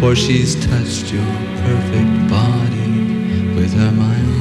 for she's touched your perfect body with her mind.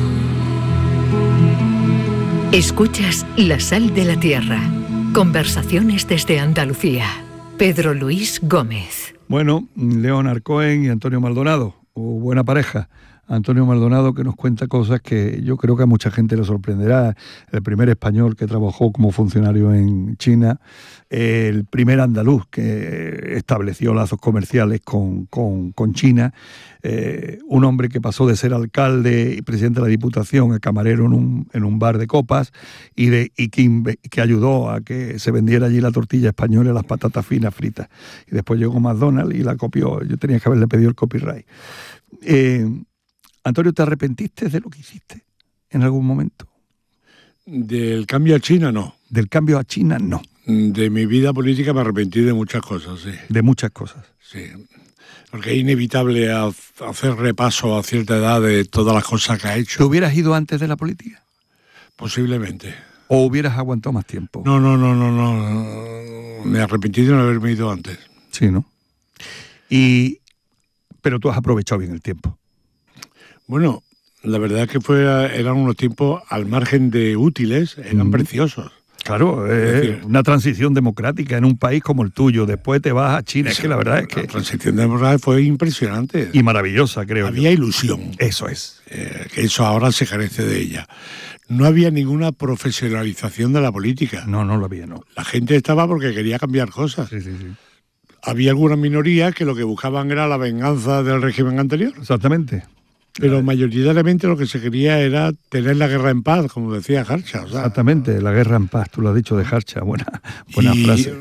Escuchas La Sal de la Tierra. Conversaciones desde Andalucía. Pedro Luis Gómez. Bueno, Leonard Cohen y Antonio Maldonado, buena pareja. Antonio Maldonado, que nos cuenta cosas que yo creo que a mucha gente le sorprenderá. El primer español que trabajó como funcionario en China, el primer andaluz que estableció lazos comerciales con China, un hombre que pasó de ser alcalde y presidente de la Diputación a camarero en un bar de copas y que ayudó a que se vendiera allí la tortilla española y las patatas finas fritas. Y después llegó McDonald's y la copió. Yo tenía que haberle pedido el copyright. Antonio, ¿te arrepentiste de lo que hiciste en algún momento? Del cambio a China, no. Del cambio a China, no. De mi vida política me arrepentí de muchas cosas, sí. De muchas cosas. Sí, porque es inevitable hacer repaso a cierta edad de todas las cosas que ha hecho. ¿Te hubieras ido antes de la política? Posiblemente. ¿O hubieras aguantado más tiempo? No. Me arrepentí de no haberme ido antes. Sí, ¿no? Pero tú has aprovechado bien el tiempo. Bueno, la verdad es que eran unos tiempos, al margen de útiles, eran preciosos. Claro, una transición democrática en un país como el tuyo. Después te vas a China. Es que la verdad es que... La transición democrática fue impresionante. Y maravillosa, creo. Había ilusión. Eso es. Que eso ahora se carece de ella. No había ninguna profesionalización de la política. No lo había, no. La gente estaba porque quería cambiar cosas. Sí. Había algunas minorías que lo que buscaban era la venganza del régimen anterior. Exactamente. Pero mayoritariamente lo que se quería era tener la guerra en paz, como decía Harcha. O sea, exactamente, la guerra en paz, tú lo has dicho de Harcha, buena frase.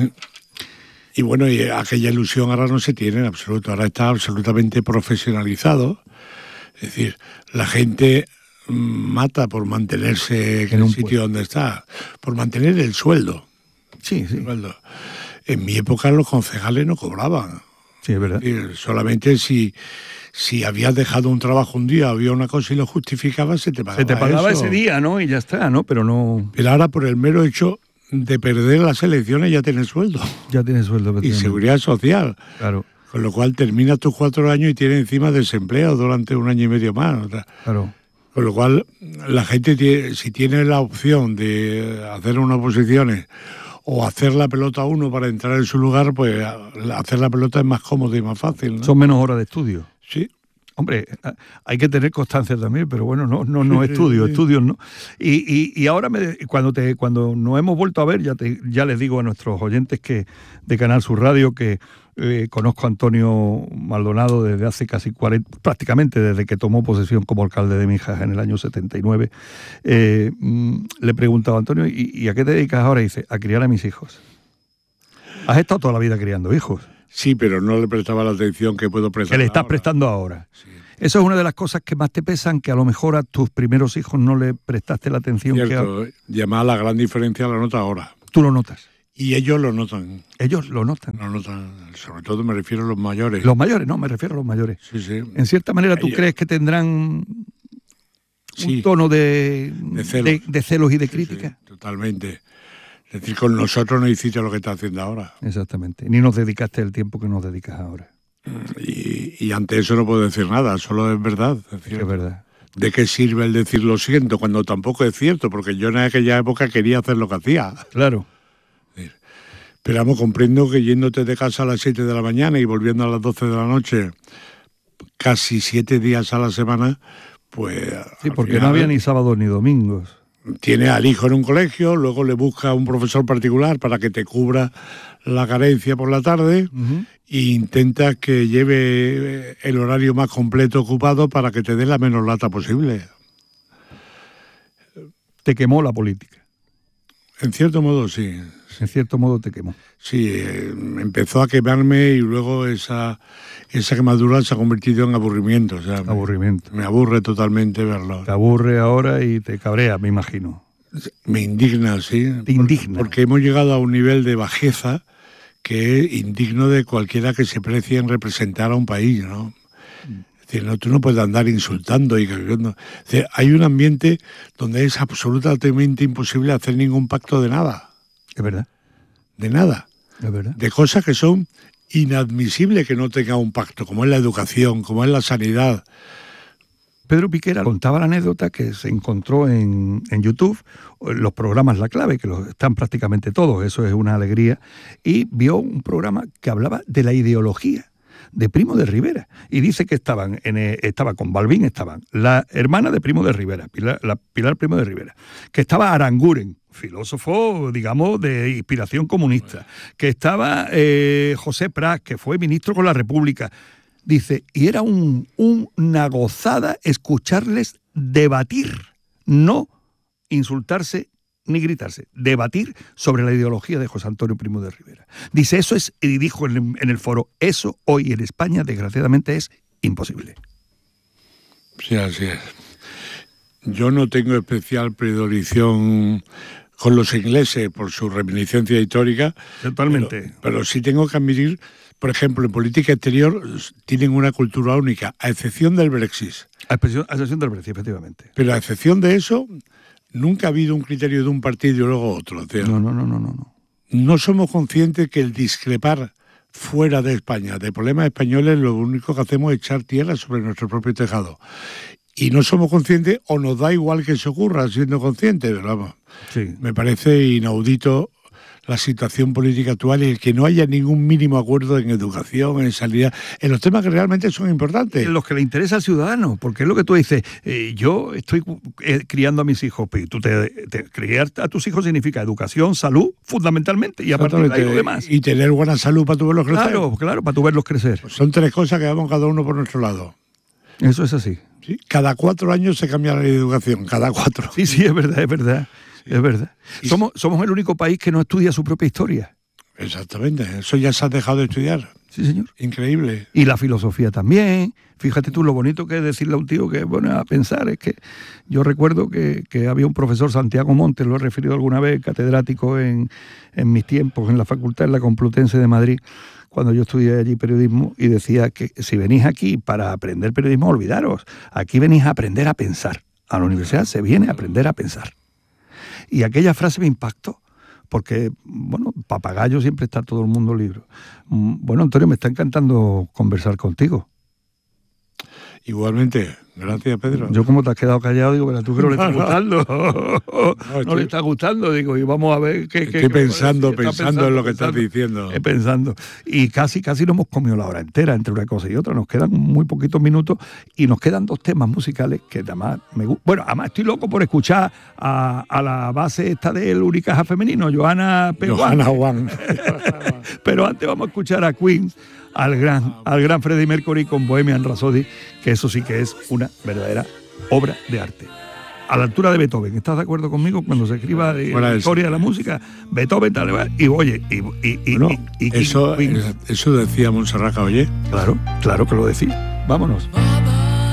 Y bueno, y aquella ilusión ahora no se tiene en absoluto, ahora está absolutamente profesionalizado. Es decir, la gente mata por mantenerse en el sitio donde está, por mantener el sueldo. Sí. El sueldo. En mi época los concejales no cobraban. Sí, es verdad. Es decir, solamente si habías dejado un trabajo un día, había una cosa y lo justificabas, se te pagaba. Se te pagaba eso. ese día, ¿no? Y ya está, ¿no? Pero no... Pero ahora, por el mero hecho de perder las elecciones, ya tienes sueldo. Ya tienes sueldo. Y seguridad social. Claro. Con lo cual terminas tus 4 años y tienes encima desempleo durante 1 año y medio más. Claro. Con lo cual, la gente, si tiene la opción de hacer unas oposiciones o hacer la pelota a uno para entrar en su lugar, pues hacer la pelota es más cómodo y más fácil, ¿no? Son menos horas de estudio. Sí. Hombre, hay que tener constancia también, pero bueno, no estudios no. Y ahora cuando nos hemos vuelto a ver, ya les digo a nuestros oyentes que de Canal Sur Radio que conozco a Antonio Maldonado desde hace casi 40, prácticamente desde que tomó posesión como alcalde de Mijas en el año 79. Le he preguntado a Antonio, ¿y a qué te dedicas ahora? Y dice, a criar a mis hijos. ¿Has estado toda la vida criando hijos? Sí, pero no le prestaba la atención que puedo prestar. Que le estás prestando ahora. Sí. Eso es una de las cosas que más te pesan, que a lo mejor a tus primeros hijos no le prestaste la atención. Cierto, y además la gran diferencia la nota ahora. Tú lo notas. Y ellos lo notan. Ellos lo notan. Lo notan, sobre todo me refiero a los mayores. Los mayores, no, me refiero a los mayores. Sí. En cierta manera, ¿tú crees que tendrán un tono de celos y de crítica? Sí, totalmente. Es decir, con nosotros no hiciste lo que estás haciendo ahora. Exactamente. Ni nos dedicaste el tiempo que nos dedicas ahora. Y ante eso no puedo decir nada, solo es verdad. Es verdad. ¿De qué sirve el decir lo siento cuando tampoco es cierto? Porque yo en aquella época quería hacer lo que hacía. Claro. Pero vamos, comprendo que yéndote de casa a las 7 de la mañana y volviendo a las 12 de la noche, casi 7 días a la semana, pues... Sí, porque no había ni sábados ni domingos. Tiene al hijo en un colegio, luego le busca un profesor particular para que te cubra la carencia por la tarde e intenta que lleve el horario más completo ocupado para que te dé la menos lata posible. Te quemó la política. En cierto modo, sí. En cierto modo te quemó. Sí, empezó a quemarme y luego esa quemadura se ha convertido en aburrimiento. O sea, aburrimiento. Me aburre totalmente verlo. Te aburre ahora y te cabrea, me imagino. Me indigna, sí. Te indigna. Porque hemos llegado a un nivel de bajeza que es indigno de cualquiera que se precie en representar a un país, ¿no? Es decir, no, tú no puedes andar insultando y gritando. Es decir, hay un ambiente donde es absolutamente imposible hacer ningún pacto de nada. Es verdad. De nada. Es verdad. De cosas que son inadmisible que no tenga un pacto, como es la educación, como es la sanidad. Pedro Piquera contaba la anécdota que se encontró en YouTube, los programas La Clave, que están prácticamente todos, eso es una alegría, y vio un programa que hablaba de la ideología de Primo de Rivera, y dice que estaba con Balbín, estaban la hermana de Primo de Rivera, Pilar Primo de Rivera, que estaba Aranguren, filósofo, digamos, de inspiración comunista, que estaba José Prat, que fue ministro con la República. Dice, y era una gozada escucharles debatir, no insultarse ni gritarse, debatir sobre la ideología de José Antonio Primo de Rivera. Dice, eso es, y dijo en el foro, eso hoy en España, desgraciadamente, es imposible. Sí, así es. Yo no tengo especial predilección con los ingleses por su reminiscencia histórica. Totalmente. Pero sí tengo que admitir, por ejemplo, en política exterior tienen una cultura única, a excepción del Brexit. A excepción del Brexit, efectivamente. Pero a excepción de eso, nunca ha habido un criterio de un partido y luego otro. Tío. No. No somos conscientes que el discrepar fuera de España de problemas españoles, lo único que hacemos es echar tierra sobre nuestro propio tejado. Y no somos conscientes, o nos da igual que se ocurra siendo conscientes, pero vamos, sí. Me parece inaudito la situación política actual y el que no haya ningún mínimo acuerdo en educación, en sanidad, en los temas que realmente son importantes. En los que le interesa al ciudadano, porque es lo que tú dices, yo estoy criando a mis hijos, pero tú criar a tus hijos significa educación, salud, fundamentalmente, y a partir de ahí lo demás. Y tener buena salud para tu verlos crecer. Claro, para tu verlos crecer. Pues son tres cosas que vamos cada uno por nuestro lado. Eso es así. ¿Sí? Cada 4 años se cambia la ley de educación, cada 4. Sí, es verdad. Sí. Es verdad. Somos el único país que no estudia su propia historia. Exactamente, eso ya se ha dejado de estudiar. Sí, señor. Increíble. Y la filosofía también. Fíjate tú lo bonito que es decirle a un tío que es bueno a pensar. Es que yo recuerdo que había un profesor, Santiago Montes, lo he referido alguna vez, catedrático en mis tiempos en la facultad, en la Complutense de Madrid, cuando yo estudié allí periodismo, y decía que si venís aquí para aprender periodismo, olvidaros, aquí venís a aprender a pensar. A la universidad se viene a aprender a pensar. Y aquella frase me impactó, porque, bueno, papagayo siempre está todo el mundo libre. Bueno, Antonio, me está encantando conversar contigo. Igualmente, gracias, Pedro. Yo como te has quedado callado, digo, pero tú que no le está gustando. No le está gustando, digo, y vamos a ver qué... Estoy pensando en lo que estás diciendo. Pensando. Y casi no hemos comido la hora entera entre una cosa y otra. Nos quedan muy poquitos minutos y nos quedan 2 temas musicales que además me gustan. Bueno, además estoy loco por escuchar a la base esta del Unicaja femenino, Johanna P. Juan. Pero antes vamos a escuchar a Queen, al gran Freddie Mercury con Bohemian Rhapsody, que eso sí que es una verdadera obra de arte. A la altura de Beethoven. ¿Estás de acuerdo conmigo? Cuando se escriba la historia de la música, Beethoven tal, y oye, eso decía Montserrat Caballé. Claro que lo decía. Vámonos.